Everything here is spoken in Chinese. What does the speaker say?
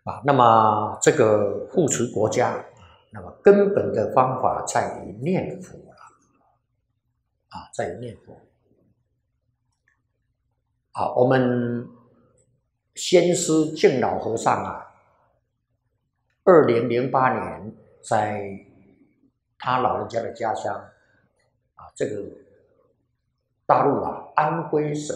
那么这个护持国家，那么根本的方法在于念佛了，在于念佛。我们先师净老和尚2008年在他老人家的家乡这个大陆安徽省